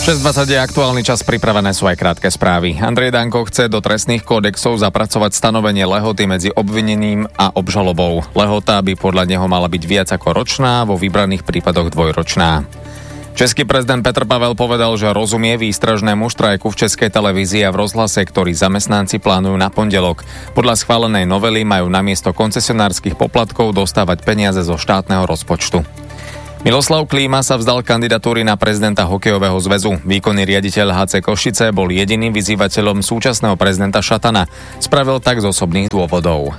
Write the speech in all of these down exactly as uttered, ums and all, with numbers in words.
šesť dvadsať je aktuálny čas, pripravené sú aj krátke správy. Andrej Danko chce do trestných kódexov zapracovať stanovenie lehoty medzi obvinením a obžalobou. Lehota by podľa neho mala byť viac ako ročná, vo vybraných prípadoch dvojročná. Český prezident Petr Pavel povedal, že rozumie výstražnému štrajku v Českej televízii a v rozhlase, ktorý zamestnanci plánujú na pondelok. Podľa schválenej novely majú namiesto koncesionárskych poplatkov dostávať peniaze zo štátneho rozpočtu. Miloslav Klíma sa vzdal kandidatúry na prezidenta hokejového zväzu. Výkonný riaditeľ há cé Košice bol jediným vyzývateľom súčasného prezidenta Šatana. Spravil tak z osobných dôvodov.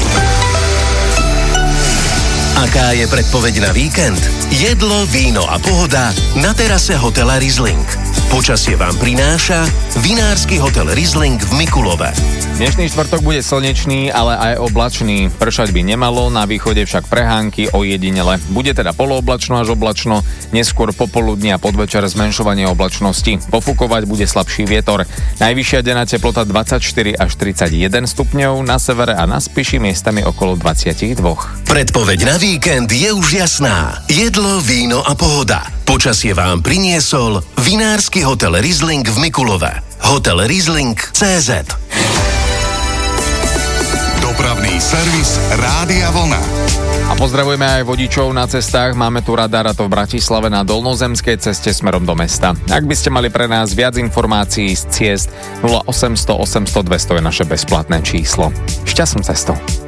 Aká je predpoveď na víkend? Jedlo, víno a pohoda na terase hotela Riesling. Počasie vám prináša vinársky hotel Riesling v Mikulove. Dnešný štvrtok bude slnečný, ale aj oblačný. Pršať by nemalo, na východe však prehánky ojedinele. Bude teda polooblačno až oblačno, neskôr popoludní a podvečer zmenšovanie oblačnosti. Pofúkovať bude slabší vietor. Najvyššia denná teplota dvadsaťštyri až tridsaťjeden stupňov, na severe a na Spiši miestami okolo dvadsaťdva. Predpoveď na víkend je už jasná. Jedlo, víno a pohoda. Počasie vám priniesol vinársky hotel Riesling v Mikulove. Hotel Riesling bodka cé zet. Dopravný servis Rádia Vlna. A pozdravujeme aj vodičov na cestách. Máme tu radar, a to v Bratislave na Dolnozemskej ceste smerom do mesta. Ak by ste mali pre nás viac informácií z ciest, nula osemsto osemsto dvesto je naše bezplatné číslo. Šťastnú cestu.